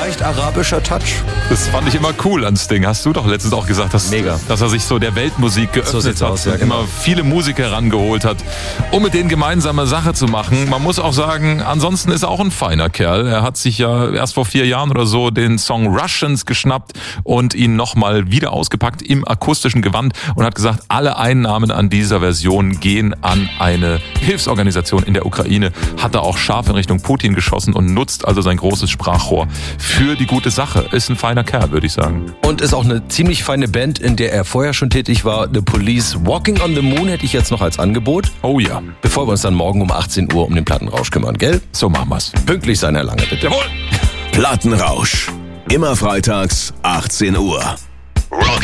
leicht arabischer Touch. Das fand ich immer cool an Sting. Hast du doch letztens auch gesagt, dass er sich so der Weltmusik geöffnet hat. Ja, immer viele Musiker herangeholt hat, um mit denen gemeinsame Sache zu machen. Man muss auch sagen, ansonsten ist er auch ein feiner Kerl. Er hat sich ja erst vor 4 Jahren oder so den Song Russians geschnappt und ihn nochmal wieder ausgepackt im akustischen Gewand und hat gesagt, alle Einnahmen an dieser Version gehen an eine Hilfsorganisation in der Ukraine. Hat er auch scharf in Richtung Putin geschossen und nutzt also sein großes Sprachrohr für die gute Sache. Ist ein feiner Kerl, würde ich sagen. Und ist auch eine ziemlich feine Band, in der er vorher schon tätig war. The Police. Walking on the Moon hätte ich jetzt noch als Angebot. Oh ja. Bevor wir uns dann morgen um 18 Uhr um den Plattenrausch kümmern, gell? So machen wir's. Pünktlich sein, Herr Lange, bitte. Jawohl! Plattenrausch. Immer freitags, 18 Uhr.